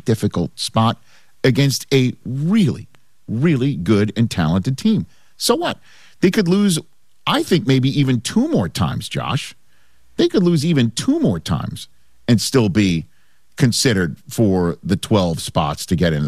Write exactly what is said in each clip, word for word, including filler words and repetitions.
difficult spot against a really, really good and talented team. So what? They could lose, I think, maybe even two more times, Josh. They could lose even two more times and still be considered for the twelve spots to get in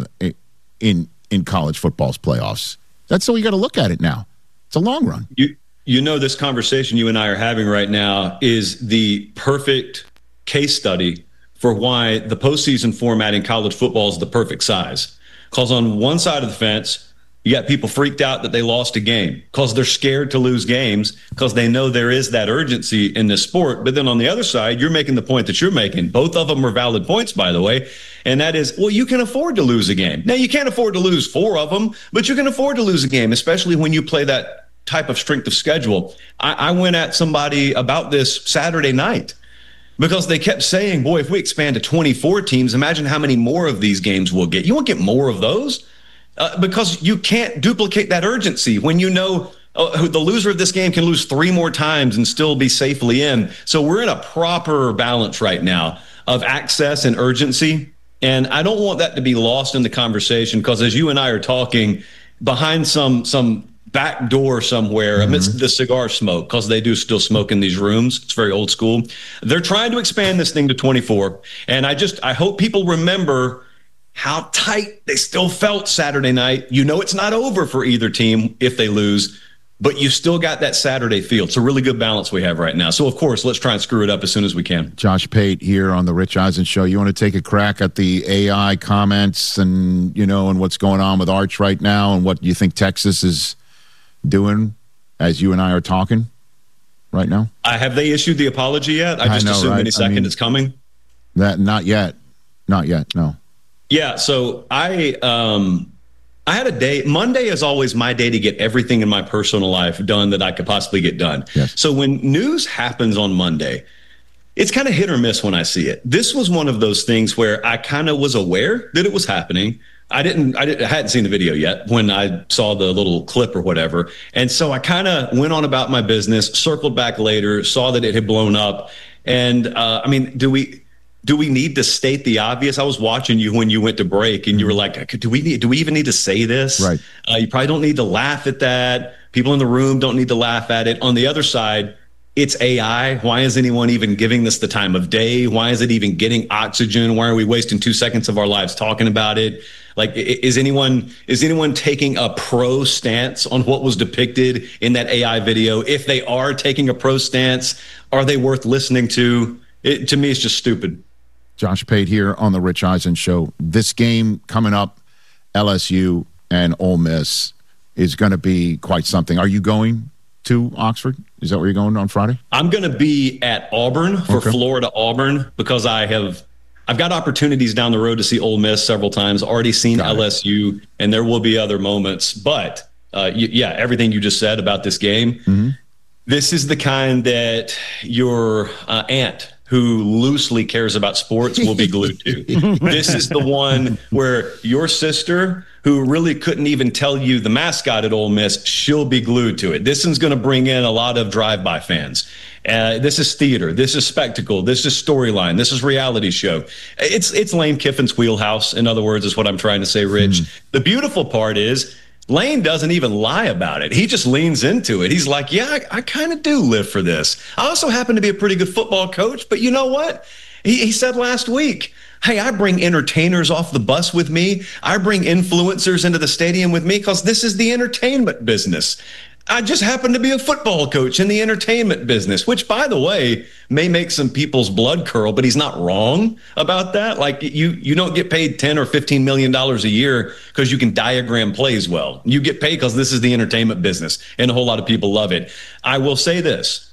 in in college football's playoffs. That's the way you got to look at it now. It's a long run. You you know, this conversation you and I are having right now is the perfect case study for why the postseason format in college football is the perfect size. Because on one side of the fence, you got people freaked out that they lost a game because they're scared to lose games because they know there is that urgency in this sport. But then on the other side, you're making the point that you're making. Both of them are valid points, by the way. And that is, well, you can afford to lose a game. Now, you can't afford to lose four of them, but you can afford to lose a game, especially when you play that type of strength of schedule. I, I went at somebody about this Saturday night because they kept saying, boy, if we expand to twenty-four teams, imagine how many more of these games we'll get. You won't get more of those. Uh, because you can't duplicate that urgency when you know uh, the loser of this game can lose three more times and still be safely in. So we're in a proper balance right now of access and urgency. And I don't want that to be lost in the conversation because as you and I are talking behind some some back door somewhere mm-hmm. amidst the cigar smoke, because they do still smoke in these rooms. It's very old school. They're trying to expand this thing to twenty-four. And I just I hope people remember how tight they still felt Saturday night. You know it's not over for either team if they lose, but you still got that Saturday feel. It's a really good balance we have right now. So, of course, let's try and screw it up as soon as we can. Josh Pate here on the Rich Eisen Show. You want to take a crack at the A I comments and, you know, and what's going on with Arch right now and what you think Texas is doing as you and I are talking right now? Uh, have they issued the apology yet? I just I know, assume right? any second I mean, it's coming. That Not yet. Not yet, no. Yeah, so I um, I had a day. Monday is always my day to get everything in my personal life done that I could possibly get done. Yes. So when news happens on Monday, it's kind of hit or miss when I see it. This was one of those things where I kind of was aware that it was happening. I didn't, I didn't, I hadn't seen the video yet when I saw the little clip or whatever. And so I kind of went on about my business, circled back later, saw that it had blown up. And uh, I mean, do we... Do we need to state the obvious? I was watching you when you went to break and you were like, do we need, do we even need to say this? Right. Uh, you probably don't need to laugh at that. People in the room don't need to laugh at it. On the other side, it's A I. Why is anyone even giving this the time of day? Why is it even getting oxygen? Why are we wasting two seconds of our lives talking about it? Like, is anyone is anyone taking a pro stance on what was depicted in that A I video? If they are taking a pro stance, are they worth listening to? It, to me, it's just stupid. Josh Pate here on the Rich Eisen Show. This game coming up, L S U and Ole Miss, is going to be quite something. Are you going to Oxford? Is that where you're going on Friday? I'm going to be at Auburn for okay. Florida Auburn because I have I've got opportunities down the road to see Ole Miss several times. Already seen got L S U, it. And there will be other moments. But uh, y- yeah, everything you just said about this game. Mm-hmm. This is the kind that your uh, aunt, who loosely cares about sports, will be glued to. This is the one where your sister, who really couldn't even tell you the mascot at Ole Miss, she'll be glued to it. This one's going to bring in a lot of drive-by fans. Uh, this is theater. This is spectacle. This is storyline. This is reality show. It's it's Lane Kiffin's wheelhouse, in other words, is what I'm trying to say, Rich. Mm. The beautiful part is Lane doesn't even lie about it. He just leans into it. He's like, yeah, I, I kind of do live for this. I also happen to be a pretty good football coach, but you know what? He, he said last week, hey, I bring entertainers off the bus with me. I bring influencers into the stadium with me because this is the entertainment business. I just happen to be a football coach in the entertainment business, which, by the way, may make some people's blood curl, but he's not wrong about that. Like, you you don't get paid ten or fifteen million dollars a year because you can diagram plays well. You get paid because this is the entertainment business, and a whole lot of people love it. I will say this.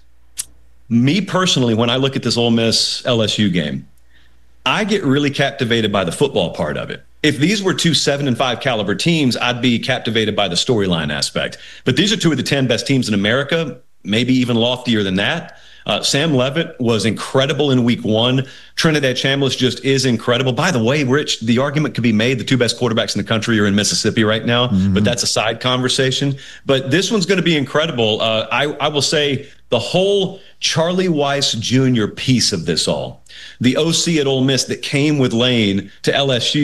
Me personally, when I look at this Ole Miss L S U game, I get really captivated by the football part of it. If these were two seven and five caliber teams, I'd be captivated by the storyline aspect. But these are two of the ten best teams in America, maybe even loftier than that. Uh, Sam Levitt was incredible in week one. Trinidad Chambliss just is incredible. By the way, Rich, the argument could be made the two best quarterbacks in the country are in Mississippi right now, mm-hmm. but that's a side conversation. But this one's going to be incredible. Uh, I, I will say the whole Charlie Weiss Junior piece of this all, the O C at Ole Miss that came with Lane to L S U,